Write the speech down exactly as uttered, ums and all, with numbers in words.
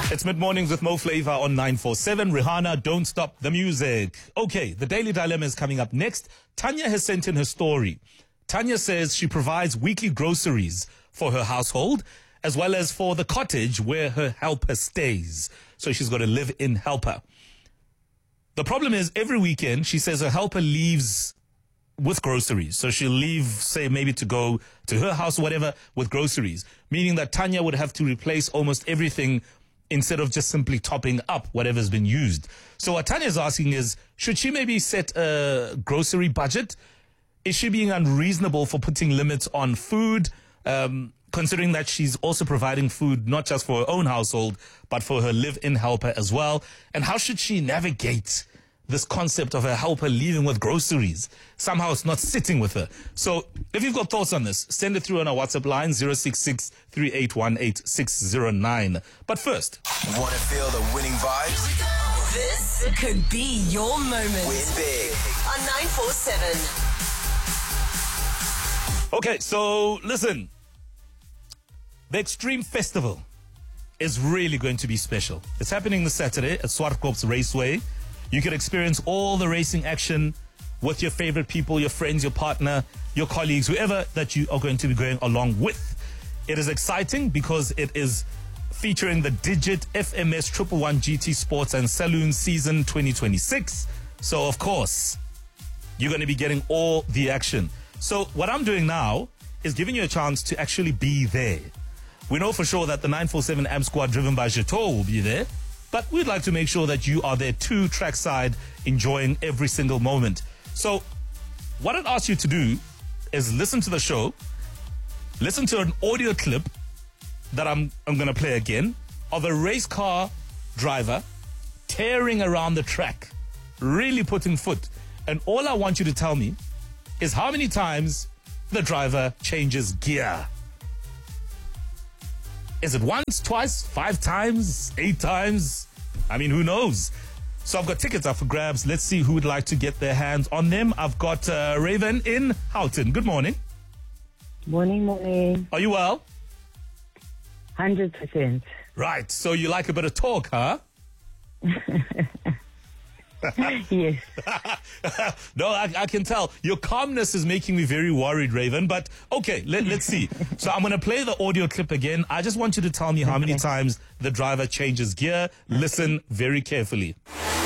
It's mid-mornings with Mo Flavor on nine four seven. Rihanna, Don't Stop the Music. Okay, the Daily Dilemma is coming up next. Tanya has sent in her story. Tanya says she provides weekly groceries for her household, as well as for the cottage where her helper stays. So she's got a live-in helper. The problem is every weekend, she says her helper leaves with groceries. So she'll leave, say, maybe to go to her house or whatever with groceries, meaning that Tanya would have to replace almost everything instead of just simply topping up whatever's been used. So what Tanya's asking is, should she maybe set a grocery budget? Is she being unreasonable for putting limits on food, um, considering that she's also providing food not just for her own household, but for her live-in helper as well? And how should she navigate this concept of her helper leaving with groceries? Somehow it's not sitting with her. So if you've got thoughts on this, send it through on our WhatsApp line, zero six six, three eight one eight, six zero nine. But first, want to feel the winning vibes? This could be your moment. Win big On nine four seven. okay, so listen, the Extreme Festival is really going to be special. It's happening this Saturday at Swartkops Raceway. You can experience all the racing action with your favorite people, your friends, your partner, your colleagues, whoever that you are going to be going along with. It is exciting because it is featuring the Digit F M S one one one G T Sports and Saloon Season twenty twenty-six. So, of course, you're going to be getting all the action. So what I'm doing now is giving you a chance to actually be there. We know for sure that the nine four seven A M squad driven by Jeto will be there, but we'd like to make sure that you are there too, trackside, enjoying every single moment. So what I'd ask you to do is listen to the show, listen to an audio clip that I'm, I'm going to play again of a race car driver tearing around the track, really putting foot. And all I want you to tell me is how many times the driver changes gear. Is it once, twice, five times, eight times? I mean, who knows? So I've got tickets up for grabs. Let's see who would like to get their hands on them. I've got uh, Raven in Houghton. Good morning. Morning, morning. Are you well? one hundred percent. Right. So you like a bit of talk, huh? Yes. No, I, I can tell. Your calmness is making me very worried, Raven. But okay, let, let's see. So I'm going to play the audio clip again. I just want you to tell me how many times the driver changes gear. Listen very carefully.